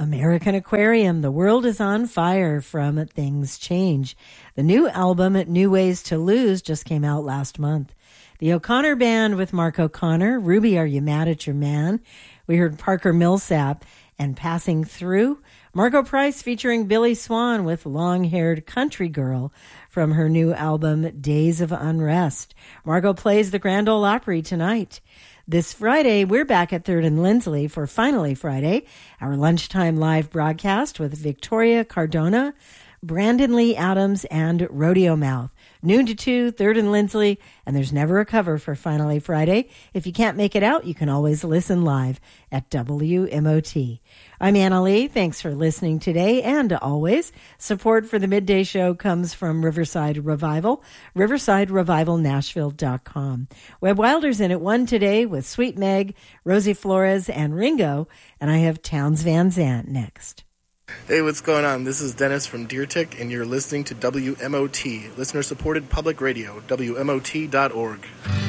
American Aquarium, The World is on Fire from Things Change. The new album, New Ways to Lose, just came out last month. The O'Connor Band with Mark O'Connor, Ruby, Are You Mad at Your Man? We heard Parker Millsap and Passing Through. Margot Price featuring Billy Swan with Long-Haired Country Girl from her new album, Days of Unrest. Margot plays the Grand Ole Opry tonight. This Friday, we're back at 3rd and Lindsley for Finally Friday, our lunchtime live broadcast with Victoria Cardona, Brandon Lee Adams, and Rodeo Mouth. Noon to 2, 3rd and Lindsley, and there's never a cover for Finally Friday. If you can't make it out, you can always listen live at WMOT. I'm Anna Lee. Thanks for listening today and always. Support for the Midday Show comes from Riverside Revival, riversiderevivalnashville.com. Webb Wilder's in at 1 today with Sweet Meg, Rosie Flores, and Ringo, and I have Towns Van Zandt next. Hey, what's going on? This is Dennis from Deer Tick, and you're listening to WMOT, listener-supported public radio, WMOT.org.